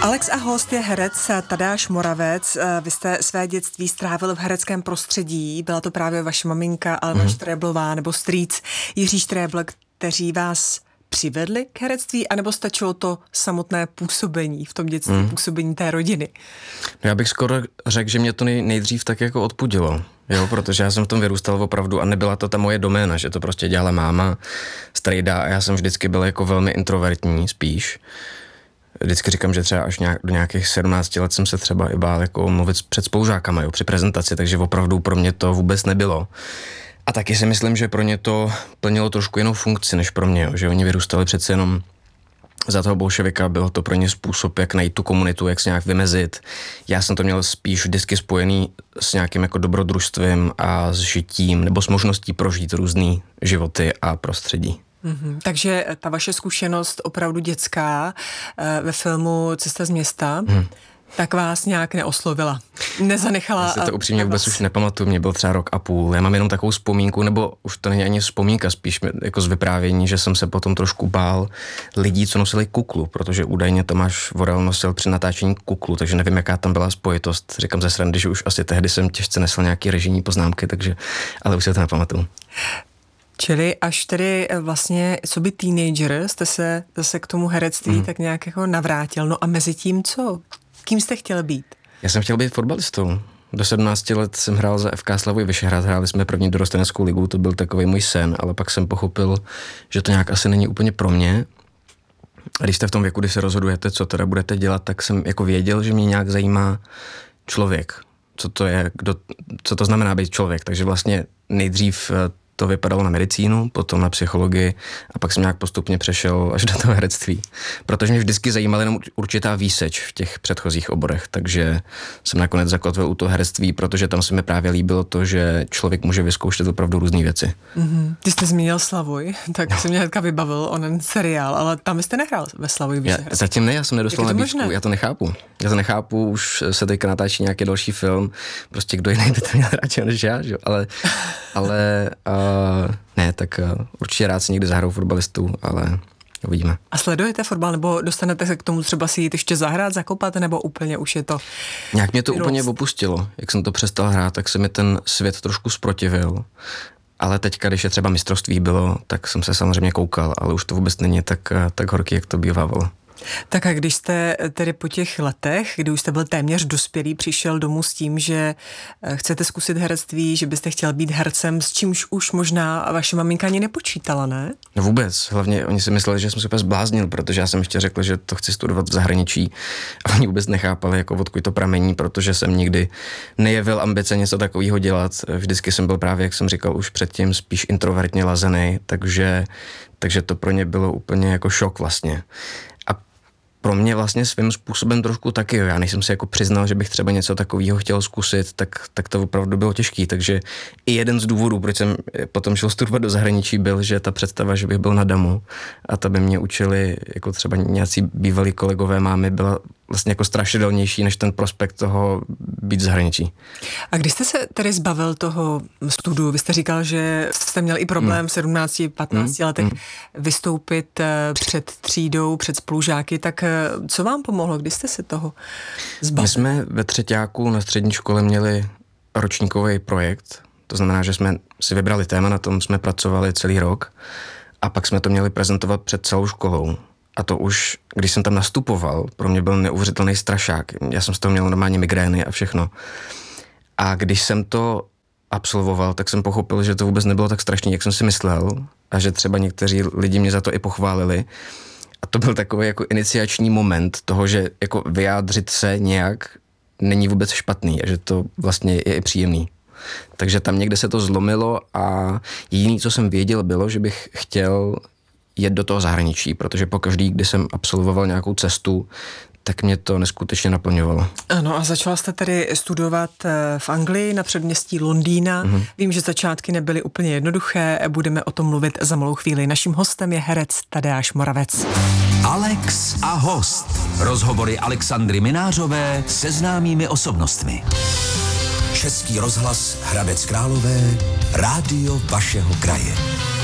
Alex a host je herec Tadeáš Moravec. Vy jste své dětství strávil v hereckém prostředí. Byla to právě vaše maminka Alena Štreblová nebo strýc Jiří Štrebl, kteří vás přivedli k herectví, anebo stačilo to samotné působení v tom dětství, působení té rodiny? No já bych skoro řekl, že mě to nejdřív tak jako odpudilo, jo, protože já jsem v tom vyrůstal opravdu a nebyla to ta moje doména, že to prostě dělala máma, strejda a já jsem vždycky byl jako velmi introvertní spíš. Vždycky říkám, že třeba až do nějakých 17 let jsem se třeba i bál jako mluvit před spolužákama, jo, při prezentaci, takže opravdu pro mě to vůbec nebylo. A taky si myslím, že pro ně to plnilo trošku jinou funkci než pro mě, jo, že oni vyrůstali přece jenom za toho bolševika, bylo to pro ně způsob, jak najít tu komunitu, jak se nějak vymezit. Já jsem to měl spíš vždycky spojený s nějakým jako dobrodružstvím a s žitím, nebo s možností prožít různý životy a prostředí. Takže ta vaše zkušenost opravdu dětská ve filmu Cesta z města, tak vás nějak neoslovila, nezanechala. Já si to upřímně vůbec už nepamatuju, mě byl třeba rok a půl, já mám jenom takovou vzpomínku, nebo už to není ani vzpomínka, spíš jako z vyprávění, že jsem se potom trošku bál lidí, co nosili kuklu, protože údajně Tomáš Vorel nosil při natáčení kuklu, takže nevím, jaká tam byla spojitost. Říkám ze srandy, že už asi tehdy jsem těžce nesl nějaký režijní poznámky, takže, ale už si to nepamatuju. Čili až tedy vlastně, co by teenager, jste se zase k tomu herectví tak nějak jako navrátil. No a mezi tím co? Kým jste chtěl být? Já jsem chtěl být fotbalistou. Do 17 let jsem hrál za FK Slavoj Vyšehrad, hráli jsme první dorosteneckou ligu, to byl takový můj sen, ale pak jsem pochopil, že to nějak asi není úplně pro mě. A když jste v tom věku, kdy se rozhodujete, co teda budete dělat, tak jsem jako věděl, že mě nějak zajímá člověk. Co to je, co to znamená být člověk. Takže vlastně nejdřív to vypadalo na medicínu, potom na psychologii a pak jsem nějak postupně přešel až do toho herectví. Protože mě vždycky zajímala jenom určitá výseč v těch předchozích oborech, takže jsem nakonec zakotvil u toho herectví, protože tam se mi právě líbilo to, že člověk může vyzkoušet opravdu různé věci. Ty jste zmínil Slavoj, tak se mě hnedka vybavil onen seriál, ale tam jste nehrál ve Slavoj Vyšehrad. Zatím ne, já jsem nedostal nabídku, já to nechápu, už se teďka natáčí nějaký další film, prostě kdo jiný by to měl rád než já, že? ale ne, tak určitě rád si někdy zahraju fotbalistu, ale uvidíme. A sledujete fotbal, nebo dostanete se k tomu třeba si jít ještě zahrát, zakopat, nebo úplně už je to... Nějak mě to úplně opustilo. Jak jsem to přestal hrát, tak se mi ten svět trošku zprotivil. Ale teďka, když je třeba mistrovství bylo, tak jsem se samozřejmě koukal, ale už to vůbec není tak horký, jak to bývalo. Tak a když jste tedy po těch letech, kdy už jste byl téměř dospělý, přišel domů s tím, že chcete zkusit herectví, že byste chtěl být hercem, s čímž už možná vaše maminka ani nepočítala, ne? No vůbec, hlavně oni si mysleli, že jsem se úplně zbláznil, protože já jsem ještě řekl, že to chci studovat v zahraničí a oni vůbec nechápali, jako odkud to pramení, protože jsem nikdy nejevil ambice něco takového dělat. Vždycky jsem byl právě, jak jsem říkal už předtím, spíš introvertně lazený, takže to pro ně bylo úplně jako šok vlastně. Pro mě vlastně svým způsobem trošku taky, jo. Já než jsem si jako přiznal, že bych třeba něco takového chtěl zkusit, tak to opravdu bylo těžký, takže i jeden z důvodů, proč jsem potom šel studovat do zahraničí, byl, že ta představa, že bych byl na damu a ta by mě učili, jako třeba nějací bývalí kolegové mámy, byla vlastně jako strašidelnější než ten prospekt toho být v zahraničí. A když jste se tedy zbavil toho studiu, vy jste říkal, že jste měl i problém v 17-15 letech vystoupit před třídou, před spolužáky, tak co vám pomohlo, když jste se toho zbavil? My jsme ve třeťáku na střední škole měli ročníkový projekt, to znamená, že jsme si vybrali téma, na tom jsme pracovali celý rok a pak jsme to měli prezentovat před celou školou. A to už, když jsem tam nastupoval, pro mě byl neuvěřitelný strašák. Já jsem z toho měl normálně migrény a všechno. A když jsem to absolvoval, tak jsem pochopil, že to vůbec nebylo tak strašný, jak jsem si myslel. A že třeba někteří lidi mě za to i pochválili. A to byl takový jako iniciační moment toho, že jako vyjádřit se nějak není vůbec špatný a že to vlastně je i příjemný. Takže tam někde se to zlomilo a jediné, co jsem věděl, bylo, že bych chtěl jet do toho zahraničí, protože pokaždý, kdy jsem absolvoval nějakou cestu, tak mě to neskutečně naplňovalo. Ano, a začala jste tedy studovat v Anglii na předměstí Londýna. Vím, že začátky nebyly úplně jednoduché, budeme o tom mluvit za malou chvíli. Naším hostem je herec Tadeáš Moravec. Alex a host. Rozhovory Alexandry Minářové se známými osobnostmi. Český rozhlas Hradec Králové, rádio vašeho kraje.